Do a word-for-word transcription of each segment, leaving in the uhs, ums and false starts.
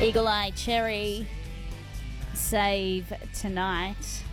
Eagle Eye Cherry, Save Tonight.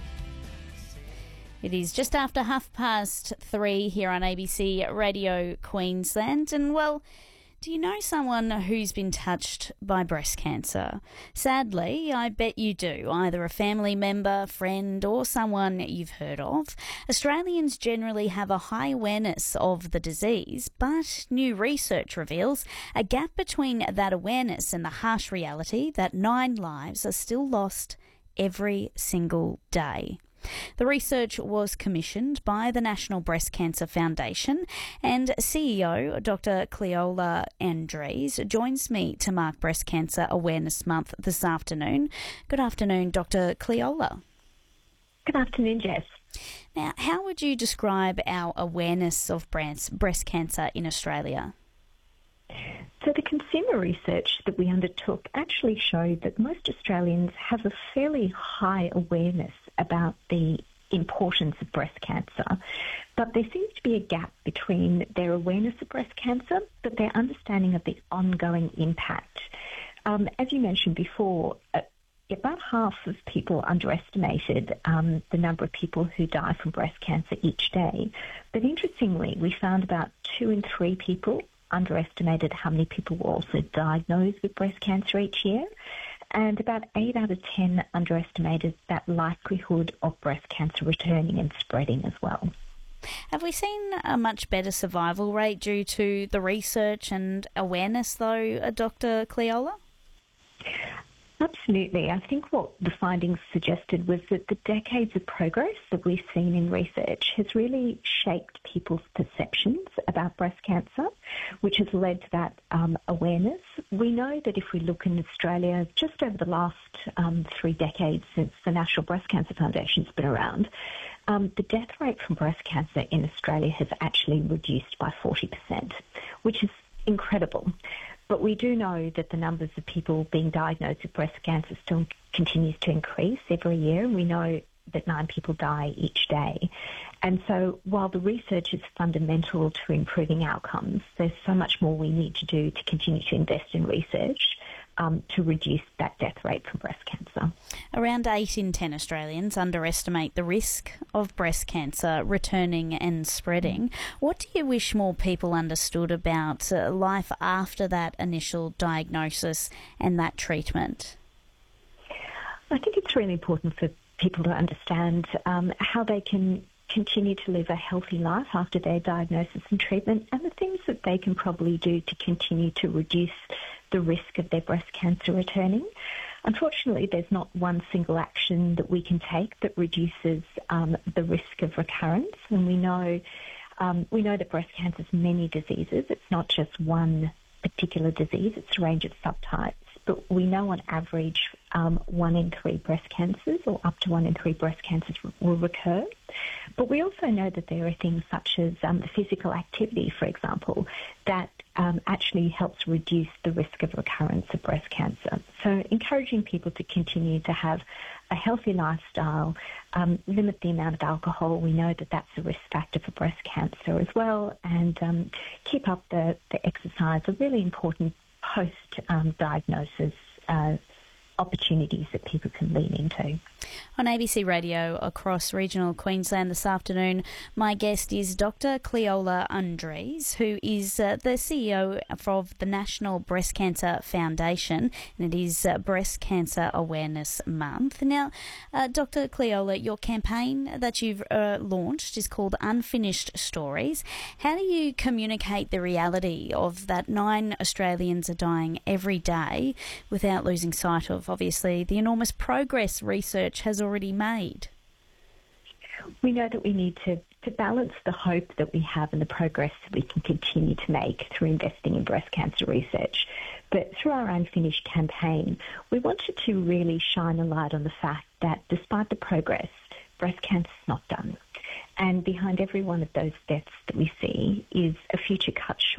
It is just after half past three here on A B C Radio Queensland. And, well, do you know someone who's been touched by breast cancer? Sadly, I bet you do, either a family member, friend, or someone you've heard of. Australians generally have a high awareness of the disease, but new research reveals a gap between that awareness and the harsh reality that nine lives are still lost every single day. The research was commissioned by the National Breast Cancer Foundation, and C E O Doctor Cleola Andres joins me to mark Breast Cancer Awareness Month this afternoon. Good afternoon, Doctor Cleola. Good afternoon, Jess. Now, how would you describe our awareness of breast, breast cancer in Australia? So the consumer research that we undertook actually showed that most Australians have a fairly high awareness about the importance of breast cancer, but there seems to be a gap between their awareness of breast cancer but their understanding of the ongoing impact. Um, as you mentioned before, uh, about half of people underestimated um, the number of people who die from breast cancer each day, but interestingly we found about two in three people underestimated how many people were also diagnosed with breast cancer each year, and about eight out of ten underestimated that likelihood of breast cancer returning and spreading as well. Have we seen a much better survival rate due to the research and awareness, though, uh, Doctor Cleola? Absolutely. I think what the findings suggested was that the decades of progress that we've seen in research has really shaped people's perceptions about breast cancer, which has led to that um, awareness. We know that if we look in Australia, just over the last um, three decades since the National Breast Cancer Foundation's been around, um, the death rate from breast cancer in Australia has actually reduced by forty percent, which is incredible. But we do know that the numbers of people being diagnosed with breast cancer still continues to increase every year. We know that nine people die each day. And so while the research is fundamental to improving outcomes, there's so much more we need to do to continue to invest in research um, to reduce that death rate from breast cancer. Around eight in ten Australians underestimate the risk of breast cancer returning and spreading. What do you wish more people understood about uh, life after that initial diagnosis and that treatment? I think it's really important for people to understand um, how they can continue to live a healthy life after their diagnosis and treatment, and the things that they can probably do to continue to reduce the risk of their breast cancer returning. Unfortunately, there's not one single action that we can take that reduces um, the risk of recurrence, and we know um, we know that breast cancer is many diseases. It's not just one particular disease, it's a range of subtypes. But we know on average um, one in three breast cancers, or up to one in three breast cancers, will recur. But we also know that there are things such as um, physical activity, for example, that um, actually helps reduce the risk of recurrence of breast cancer. So encouraging people to continue to have a healthy lifestyle, um, limit the amount of alcohol. We know that that's a risk factor for breast cancer as well, and um, keep up the, the exercise, a really important post-diagnosis um, uh, opportunities that people can lean into. On A B C Radio across regional Queensland this afternoon, my guest is Doctor Cleola Andres, who is uh, the C E O of the National Breast Cancer Foundation, and it is uh, Breast Cancer Awareness Month. Now, uh, Doctor Cleola, your campaign that you've uh, launched is called Unfinished Stories. How do you communicate the reality of that nine Australians are dying every day without losing sight of, obviously, the enormous progress research has already made? We know that we need to, to balance the hope that we have and the progress that we can continue to make through investing in breast cancer research. But through our Unfinished campaign, we wanted to really shine a light on the fact that despite the progress, breast cancer is not done. And behind every one of those deaths that we see is a future cut short.